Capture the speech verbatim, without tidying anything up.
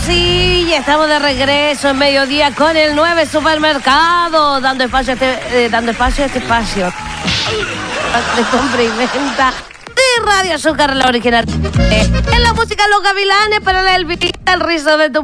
sí, ya estamos de regreso en mediodía con el nueve Supermercado, dando espacio a este, eh, dando espacio a este espacio de compra y venta de Radio Azúcar, la original. Eh, en la música Los Gavilanes para la Elvita, el rizo de tu